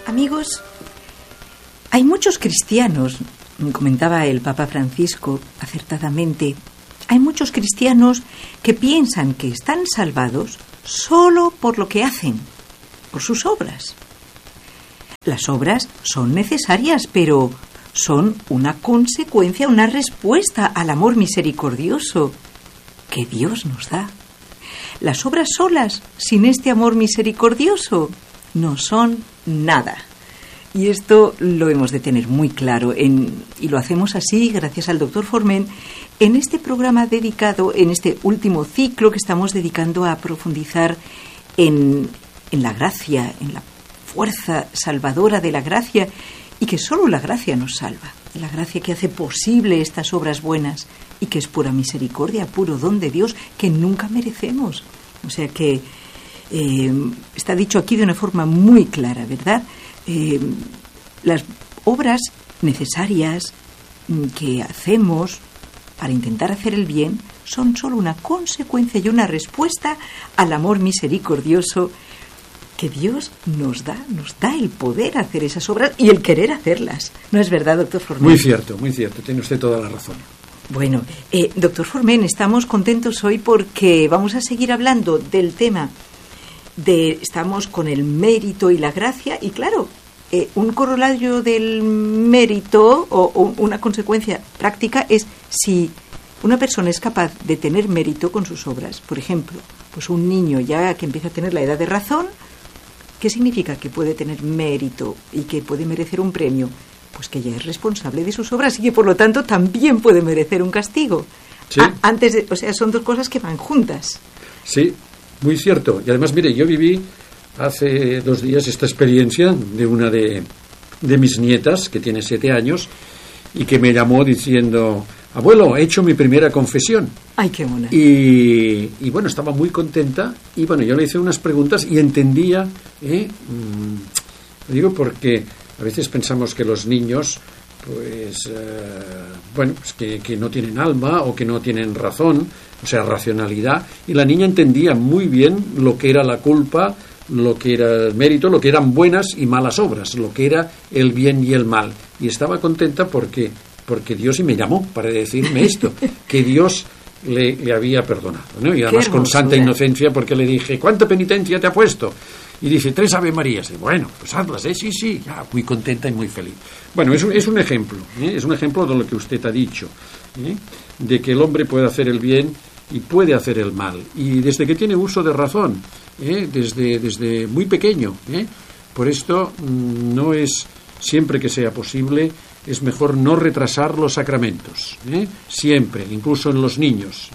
Amigos, hay muchos cristianos, comentaba el Papa Francisco acertadamente, hay muchos cristianos que piensan que están salvados solo por lo que hacen, por sus obras. Las obras son necesarias, pero son una consecuencia, una respuesta al amor misericordioso que Dios nos da. Las obras solas, sin este amor misericordioso, no son nada. Y esto lo hemos de tener muy claro, y lo hacemos así gracias al doctor Forment, en este programa dedicado, en este último ciclo que estamos dedicando a profundizar en la gracia, en la fuerza salvadora de la gracia, y que solo la gracia nos salva, la gracia que hace posible estas obras buenas y que es pura misericordia, puro don de Dios que nunca merecemos. O sea que está dicho aquí de una forma muy clara, ¿verdad? Las obras necesarias que hacemos para intentar hacer el bien son solo una consecuencia y una respuesta al amor misericordioso que Dios nos da el poder hacer esas obras y el querer hacerlas. ¿No es verdad, doctor Forment? Muy cierto, tiene usted toda la razón. Bueno, doctor Forment, estamos contentos hoy porque vamos a seguir hablando del tema estamos con el mérito y la gracia, y claro, un corolario del mérito o una consecuencia práctica es si una persona es capaz de tener mérito con sus obras. Por ejemplo, pues un niño ya que empieza a tener la edad de razón, ¿qué significa que puede tener mérito y que puede merecer un premio? Pues que ya es responsable de sus obras y que por lo tanto también puede merecer un castigo. Sí. Son dos cosas que van juntas. Sí, muy cierto. Y además, mire, yo viví hace 2 días esta experiencia de una de mis nietas, que tiene 7 años, y que me llamó diciendo: abuelo, he hecho mi primera confesión. ¡Ay, qué mona! Y bueno, estaba muy contenta, y bueno, yo le hice unas preguntas y entendía, digo porque a veces pensamos que los niños, pues que no tienen alma o que no tienen razón, o sea, racionalidad, y la niña entendía muy bien lo que era la culpa, lo que era el mérito, lo que eran buenas y malas obras, lo que era el bien y el mal, y estaba contenta porque Dios, y me llamó para decirme esto, que Dios le había perdonado, ¿no? Y además con santa inocencia, porque le dije: ¿cuánta penitencia te ha puesto? Y dice: 3 Ave Marías. Y bueno, pues hazlas, sí, ya, muy contenta y muy feliz. Bueno, es un ejemplo, es un ejemplo de lo que usted ha dicho, de que el hombre puede hacer el bien y puede hacer el mal, y desde que tiene uso de razón, desde muy pequeño. Por esto no es siempre que sea posible, es mejor no retrasar los sacramentos, siempre, incluso en los niños,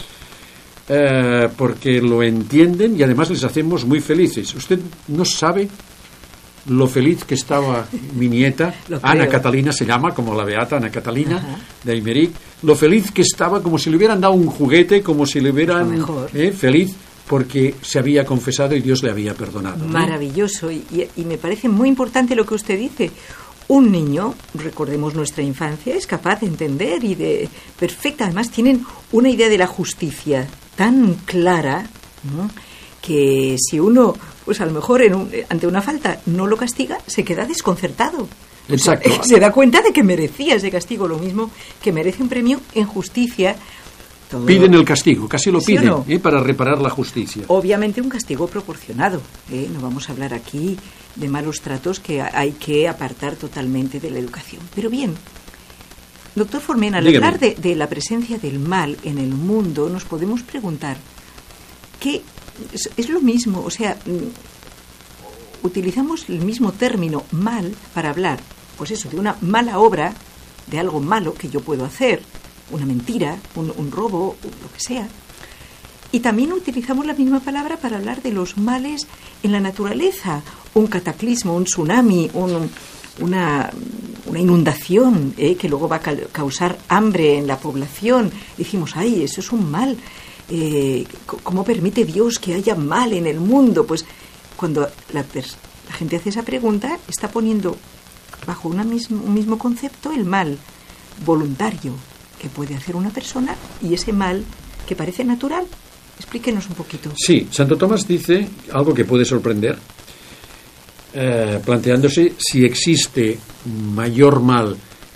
porque lo entienden y además les hacemos muy felices. Usted no sabe lo feliz que estaba mi nieta, Ana Catalina se llama, como la beata Ana Catalina. Ajá. De Aymeric, lo feliz que estaba, como si le hubieran dado un juguete, como si le hubieran feliz, porque se había confesado y Dios le había perdonado. Maravilloso, y me parece muy importante lo que usted dice. Un niño, recordemos nuestra infancia, es capaz de entender y de perfecta, además tienen una idea de la justicia tan clara, ¿no?, que si uno, pues a lo mejor ante una falta no lo castiga, se queda desconcertado. Exacto. O sea, se da cuenta de que merecía ese castigo, lo mismo que merece un premio en justicia. Todo. Piden el castigo, casi lo piden, ¿sí o no? Para reparar la justicia. Obviamente un castigo proporcionado, no vamos a hablar aquí de malos tratos que hay que apartar totalmente de la educación. Pero bien, doctor Forment, al hablar de la presencia del mal en el mundo, nos podemos preguntar ¿qué es lo mismo? O sea, utilizamos el mismo término mal para hablar, pues eso, de una mala obra, de algo malo que yo puedo hacer, una mentira, un robo, lo que sea. Y también utilizamos la misma palabra para hablar de los males en la naturaleza, un cataclismo, un tsunami, una inundación que luego va a causar hambre en la población. Decimos: ay, eso es un mal. ¿Cómo permite Dios que haya mal en el mundo? Pues cuando la gente hace esa pregunta, está poniendo bajo un mismo concepto el mal voluntario que puede hacer una persona y ese mal que parece natural. Explíquenos un poquito. Sí, Santo Tomás dice algo que puede sorprender, planteándose si existe mayor mal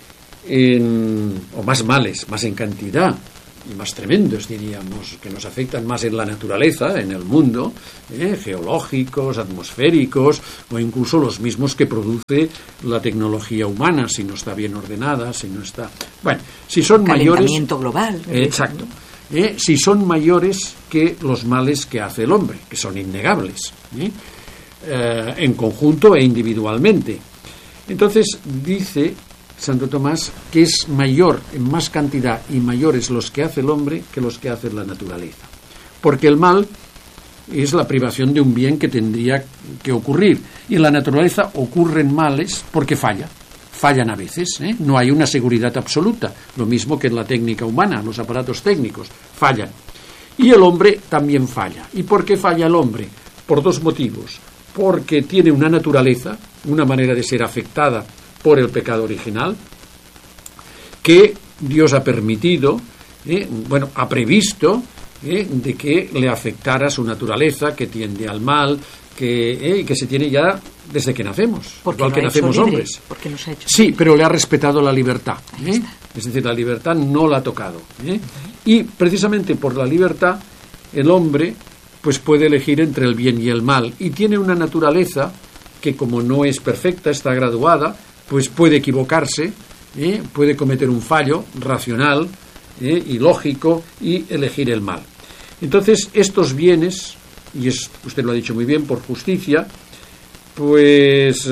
o más males, más en cantidad y más tremendos, diríamos, que nos afectan más en la naturaleza, en el mundo, geológicos, atmosféricos, o incluso los mismos que produce la tecnología humana, si no está bien ordenada, si no está... Bueno, si son mayores... Calentamiento global. Exacto. Si son mayores que los males que hace el hombre, que son innegables, en conjunto e individualmente. Entonces, dice Santo Tomás que es mayor en más cantidad y mayores los que hace el hombre que los que hace la naturaleza, porque el mal es la privación de un bien que tendría que ocurrir, y en la naturaleza ocurren males porque fallan a veces, no hay una seguridad absoluta, lo mismo que en la técnica humana, los aparatos técnicos fallan, y el hombre también falla. ¿Y por qué falla el hombre? Por dos motivos: porque tiene una naturaleza, una manera de ser afectada por el pecado original, que Dios ha permitido, ha previsto, de que le afectara su naturaleza, que tiende al mal, que se tiene ya desde que nacemos, igual que nacemos hombres. Porque nos ha hecho sí, pero le ha respetado la libertad. Es decir, la libertad no la ha tocado. Y precisamente por la libertad, el hombre pues puede elegir entre el bien y el mal, y tiene una naturaleza que, como no es perfecta, está graduada, pues puede equivocarse, puede cometer un fallo racional y lógico y elegir el mal. Entonces, estos bienes, y usted lo ha dicho muy bien, por justicia, pues...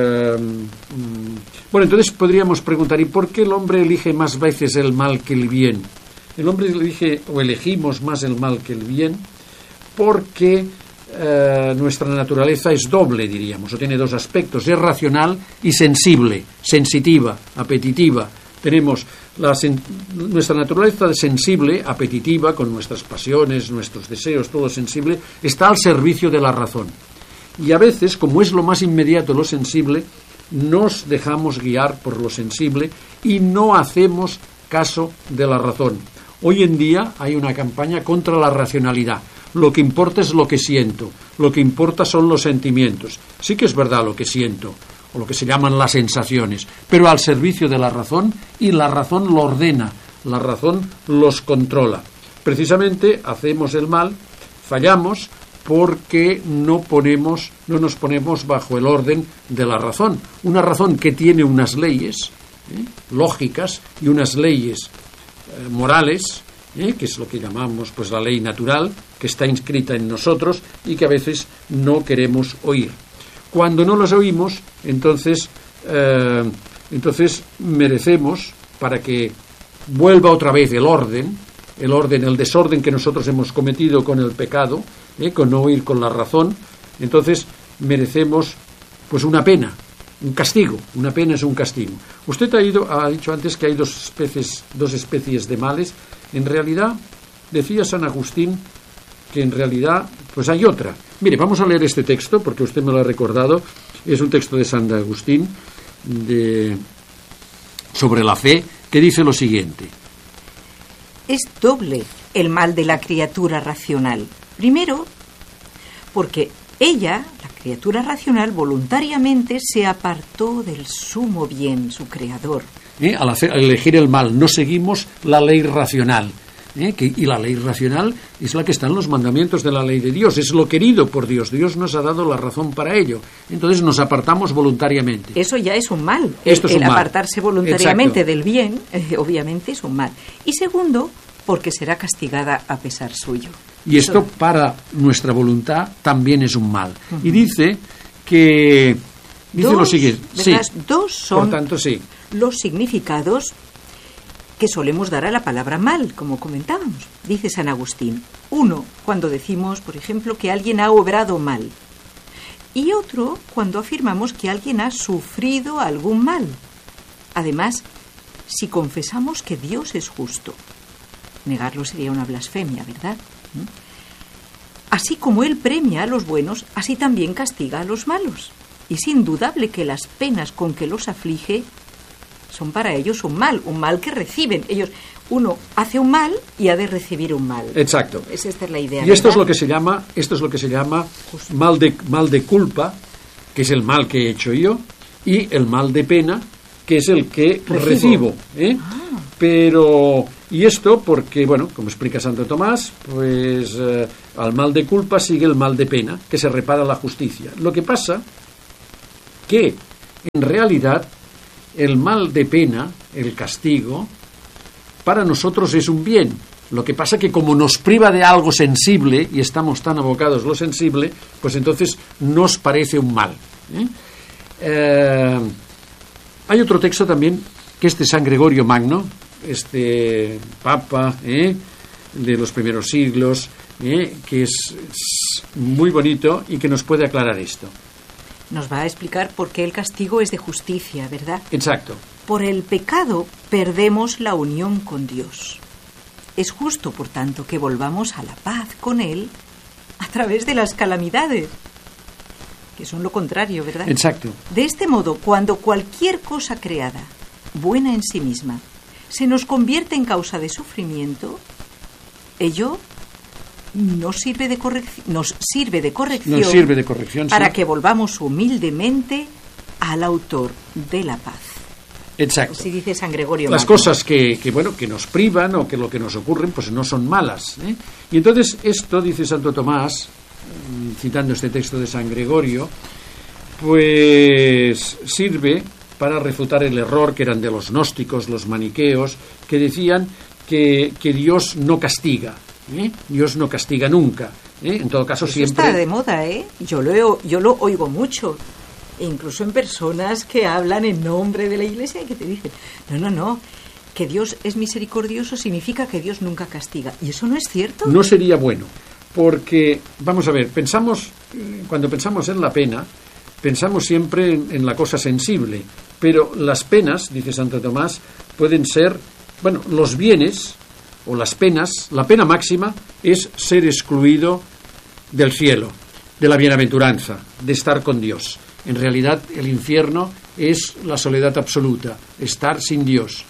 entonces podríamos preguntar, ¿y por qué el hombre elige más veces el mal que el bien? El hombre elegimos más el mal que el bien porque nuestra naturaleza es doble, diríamos, o tiene dos aspectos: es racional y sensible, sensitiva, apetitiva. Tenemos nuestra naturaleza sensible, apetitiva, con nuestras pasiones, nuestros deseos, todo sensible, está al servicio de la razón. Y a veces, como es lo más inmediato lo sensible, nos dejamos guiar por lo sensible y no hacemos caso de la razón. Hoy en día hay una campaña contra la racionalidad. Lo que importa es lo que siento, lo que importa son los sentimientos. Sí que es verdad lo que siento, o lo que se llaman las sensaciones, pero al servicio de la razón, y la razón lo ordena, la razón los controla. Precisamente hacemos el mal, fallamos, porque no nos ponemos bajo el orden de la razón. Una razón que tiene unas leyes lógicas y unas leyes morales, que es lo que llamamos pues la ley natural, que está inscrita en nosotros y que a veces no queremos oír. Cuando no los oímos, entonces merecemos, para que vuelva otra vez el desorden que nosotros hemos cometido con el pecado, con no oír con la razón, entonces merecemos pues una pena, un castigo. Una pena es un castigo. Usted ha dicho antes que hay dos especies de males. En realidad, decía San Agustín que en realidad pues hay otra. Mire, vamos a leer este texto porque usted me lo ha recordado. Es un texto de San Agustín sobre la fe, que dice lo siguiente: es doble el mal de la criatura racional. Primero, porque ella, la criatura racional, voluntariamente se apartó del sumo bien, su creador. Al elegir el mal, no seguimos la ley racional. Y la ley racional es la que está en los mandamientos de la ley de Dios, es lo querido por Dios. Dios nos ha dado la razón para ello. Entonces nos apartamos voluntariamente. Eso ya es un mal. Esto es un mal. Apartarse voluntariamente del bien, obviamente es un mal. Y segundo, porque será castigada a pesar suyo. Y esto para nuestra voluntad también es un mal. Uh-huh. Y dice lo siguiente. Sí. Dos son, por tanto, sí, los significados que solemos dar a la palabra mal, como comentábamos. Dice San Agustín: uno, cuando decimos, por ejemplo, que alguien ha obrado mal, y otro, cuando afirmamos que alguien ha sufrido algún mal. Además, si confesamos que Dios es justo, negarlo sería una blasfemia, ¿verdad? Así como Él premia a los buenos, así también castiga a los malos. Y es indudable que las penas con que los aflige son para ellos un mal que reciben. Uno hace un mal y ha de recibir un mal. Exacto. Esta es la idea. Y esto es lo que se llama mal de culpa, que es el mal que he hecho yo, y el mal de pena, que es el que recibo. Pero, y esto porque, bueno, como explica Santo Tomás, pues al mal de culpa sigue el mal de pena, que se repara la justicia. Lo que pasa que, en realidad, el mal de pena, el castigo, para nosotros es un bien. Lo que pasa que como nos priva de algo sensible, y estamos tan abocados a lo sensible, pues entonces nos parece un mal. Hay otro texto también, que es de San Gregorio Magno, este papa de los primeros siglos, que es muy bonito y que nos puede aclarar esto. Nos va a explicar por qué el castigo es de justicia, ¿verdad? Exacto. Por el pecado perdemos la unión con Dios. Es justo, por tanto, que volvamos a la paz con Él a través de las calamidades, que son lo contrario, ¿verdad? Exacto. De este modo, cuando cualquier cosa creada, buena en sí misma, se nos convierte en causa de sufrimiento, ello nos sirve de corrección para sí, que volvamos humildemente al autor de la paz. Exacto. Así dice San Gregorio Las Magno. cosas que nos privan o que lo que nos ocurren, pues no son malas. Y entonces esto, dice Santo Tomás, citando este texto de San Gregorio, pues sirve para refutar el error que eran de los gnósticos, los maniqueos, que decían que Dios no castiga. Dios no castiga nunca. En todo caso, eso siempre está de moda, yo lo oigo mucho, incluso en personas que hablan en nombre de la Iglesia y que te dicen, no, que Dios es misericordioso significa que Dios nunca castiga. ¿Y eso no es cierto? No sería bueno, porque, vamos a ver, cuando pensamos en la pena, pensamos siempre en la cosa sensible, pero las penas, dice Santo Tomás, pueden ser, los bienes o las penas. La pena máxima es ser excluido del cielo, de la bienaventuranza, de estar con Dios. En realidad, el infierno es la soledad absoluta, estar sin Dios.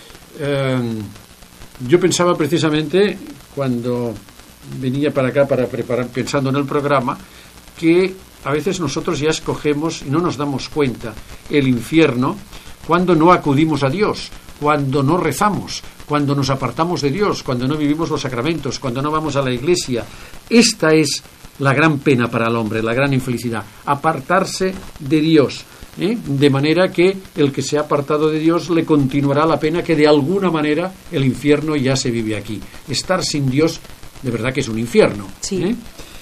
Yo pensaba precisamente, cuando venía para acá para preparar, pensando en el programa, que a veces nosotros ya escogemos y no nos damos cuenta el infierno cuando no acudimos a Dios, cuando no rezamos, cuando nos apartamos de Dios, cuando no vivimos los sacramentos, cuando no vamos a la iglesia. Esta es la gran pena para el hombre, la gran infelicidad, apartarse de Dios, de manera que el que se ha apartado de Dios le continuará la pena que de alguna manera el infierno ya se vive aquí. Estar sin Dios de verdad que es un infierno. Sí.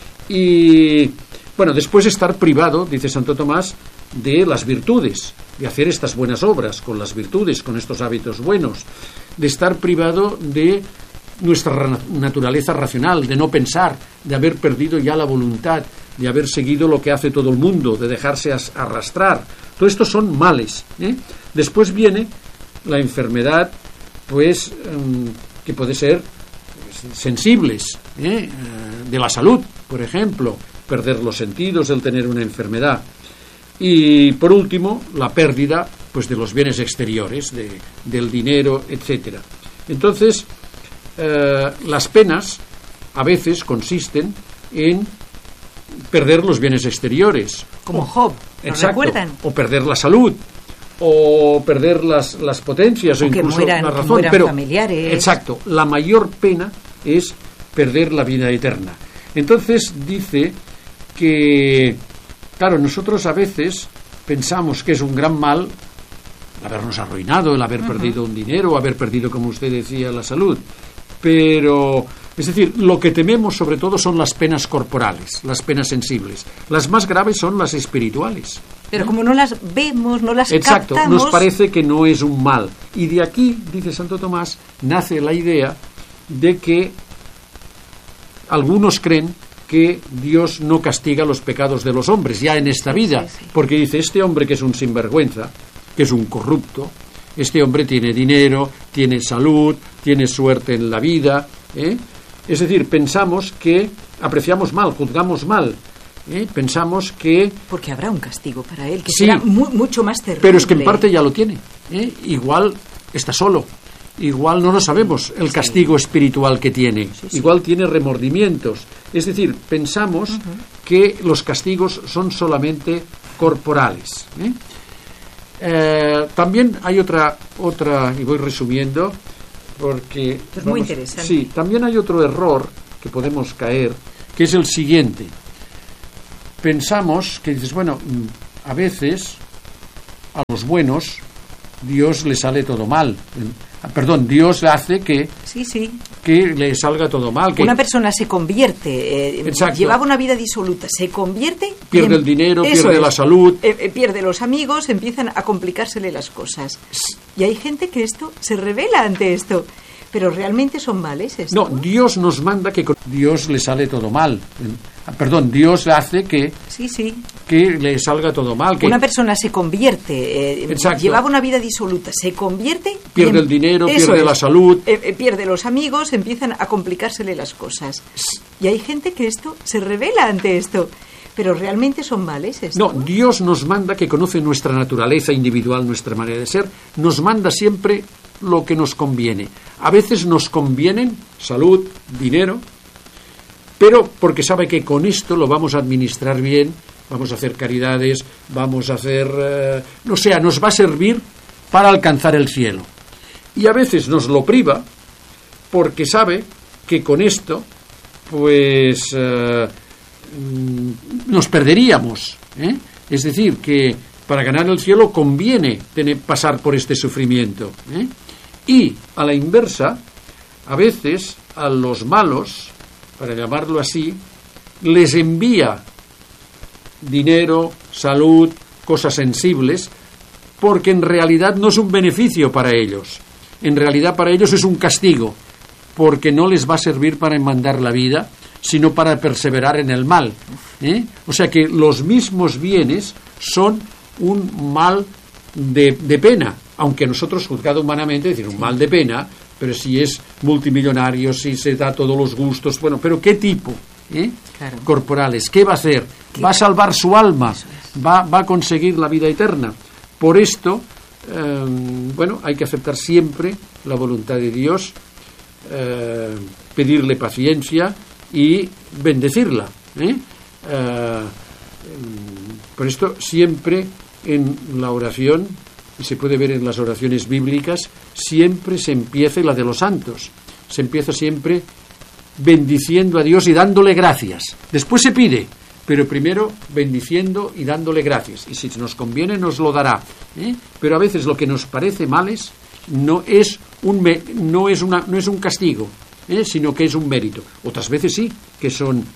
Y después estar privado, dice Santo Tomás, de las virtudes, de hacer estas buenas obras con las virtudes, con estos hábitos buenos, de estar privado de nuestra naturaleza racional, de no pensar, de haber perdido ya la voluntad, de haber seguido lo que hace todo el mundo, de dejarse arrastrar. Todo esto son males. Después viene la enfermedad, pues, que puede ser sensibles, de la salud, por ejemplo, perder los sentidos, el tener una enfermedad. Y por último, la pérdida, pues, de los bienes exteriores, del dinero, etcétera. Entonces, las penas a veces consisten en perder los bienes exteriores. Como Job, ¿lo recuerdan? O perder la salud, o perder las potencias, o incluso la razón. Pero familiares. Exacto, la mayor pena es perder la vida eterna. Entonces dice que, claro, nosotros a veces pensamos que es un gran mal habernos arruinado, el haber perdido un dinero, haber perdido, como usted decía, la salud. Pero, es decir, lo que tememos sobre todo son las penas corporales, las penas sensibles. Las más graves son las espirituales. Pero como no las vemos, no las Exacto, captamos... nos parece que no es un mal. Y de aquí, dice Santo Tomás, nace la idea de que algunos creen que Dios no castiga los pecados de los hombres ya en esta vida, sí. Porque dice, este hombre que es un sinvergüenza, que es un corrupto, este hombre tiene dinero, tiene salud, tiene suerte en la vida, Es decir, pensamos que apreciamos mal, juzgamos mal, pensamos que... Porque habrá un castigo para él, que sí, será mucho más terrible. Pero es que en parte ya lo tiene, Igual está solo, igual no lo sabemos el castigo espiritual que tiene, igual tiene remordimientos. Es decir, pensamos que los castigos son solamente corporales. También hay otra, y voy resumiendo, porque... Es muy interesante. Sí, también hay otro error que podemos caer, que es el siguiente. Pensamos que dices, bueno, a veces a los buenos Dios le sale todo mal. Perdón, Dios hace que le salga todo mal. Que una persona se convierte, llevaba una vida disoluta, se convierte... Pierde el dinero, pierde la salud. Pierde los amigos, empiezan a complicársele las cosas. Y hay gente que se revela ante esto. Pero realmente son males esto. No, Dios nos manda que con Dios le sale todo mal. Perdón, Dios hace que le salga todo mal. Que una persona se convierte, llevaba una vida disoluta, se convierte... Pierde el dinero, pierde la salud. Pierde los amigos, empiezan a complicársele las cosas. Y hay gente que se revela ante esto. Pero realmente son males esto. No, Dios nos manda, que conoce nuestra naturaleza individual, nuestra manera de ser, nos manda siempre lo que nos conviene. A veces nos convienen salud, dinero, pero porque sabe que con esto lo vamos a administrar bien, vamos a hacer caridades, vamos a hacer... nos va a servir para alcanzar el cielo. Y a veces nos lo priva porque sabe que con esto, pues... nos perderíamos, Es decir, que para ganar el cielo conviene pasar por este sufrimiento, Y a la inversa, a veces a los malos, para llamarlo así, les envía dinero, salud, cosas sensibles, porque en realidad no es un beneficio para ellos. En realidad para ellos es un castigo, porque no les va a servir para enmendar la vida, sino para perseverar en el mal. O sea que los mismos bienes son un mal de pena, aunque nosotros, juzgado humanamente, decir un mal de pena, pero si es multimillonario, si se da todos los gustos, bueno, pero ¿qué tipo? Claro. Corporales, ¿qué va a hacer? ¿Va a salvar su alma? ¿Va a conseguir la vida eterna? Por esto, hay que aceptar siempre la voluntad de Dios, pedirle paciencia y bendecirla. Por esto siempre en la oración, y se puede ver en las oraciones bíblicas, siempre se empieza, la de los santos, se empieza siempre bendiciendo a Dios y dándole gracias. Después se pide, pero primero bendiciendo y dándole gracias. Y si nos conviene nos lo dará. Pero a veces lo que nos parece males no es un castigo, sino que es un mérito. Otras veces sí, que son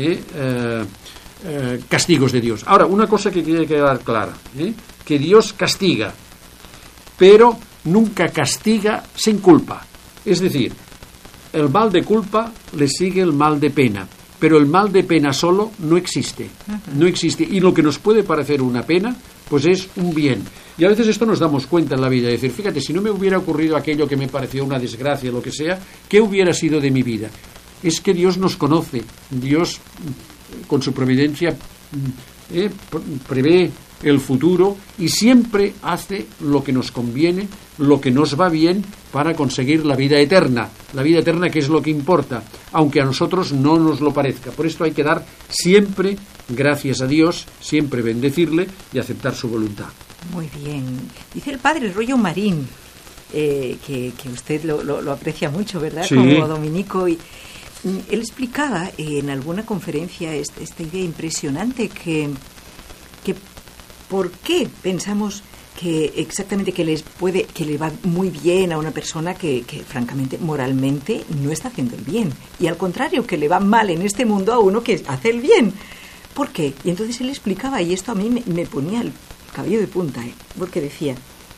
castigos de Dios. Ahora, una cosa que tiene que quedar clara, que Dios castiga, pero nunca castiga sin culpa. Es decir, el mal de culpa le sigue el mal de pena, pero el mal de pena solo no existe. No existe. Y lo que nos puede parecer una pena, pues es un bien. Y a veces esto nos damos cuenta en la vida, es decir, fíjate, si no me hubiera ocurrido aquello que me pareció una desgracia, lo que sea, ¿qué hubiera sido de mi vida? Es que Dios nos conoce, Dios con su providencia prevé el futuro y siempre hace lo que nos conviene, lo que nos va bien para conseguir la vida eterna que es lo que importa, aunque a nosotros no nos lo parezca. Por esto hay que dar siempre gracias a Dios, siempre bendecirle y aceptar su voluntad. Muy bien. Dice el padre Rollo Marín, que usted lo aprecia mucho, ¿verdad? Sí. Como dominico, y él explicaba en alguna conferencia esta idea impresionante que ¿por qué pensamos que exactamente que le va muy bien a una persona que francamente moralmente no está haciendo el bien, y al contrario, que le va mal en este mundo a uno que hace el bien? ¿Por qué? Y entonces él explicaba, y esto a mí me ponía el cabello de punta, porque decía,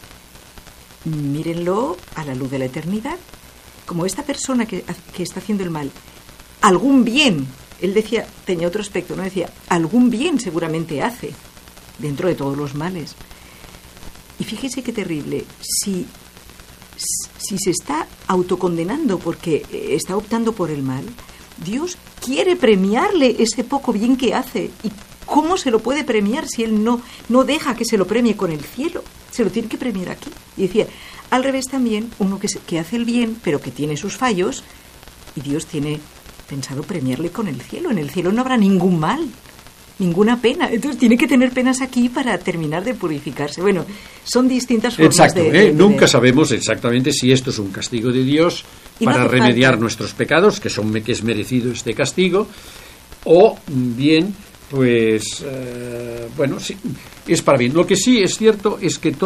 mírenlo a la luz de la eternidad, como esta persona que está haciendo el mal, algún bien, él decía, tenía otro aspecto, no decía, algún bien seguramente hace dentro de todos los males. Y fíjese qué terrible, si se está autocondenando porque está optando por el mal, Dios quiere premiarle ese poco bien que hace. ¿Y cómo se lo puede premiar si él no deja que se lo premie con el cielo? Se lo tiene que premiar aquí. Y decía, al revés también, uno que hace el bien, pero que tiene sus fallos, y Dios tiene pensado premiarle con el cielo. En el cielo no habrá ningún mal. ninguna pena. Entonces tiene que tener penas aquí para terminar de purificarse. Bueno, son distintas formas. Exacto, de nunca sabemos exactamente si esto es un castigo de Dios para remediar nuestros pecados, que es merecido este castigo, o bien, pues, bueno, sí, es para bien. Lo que sí es cierto es que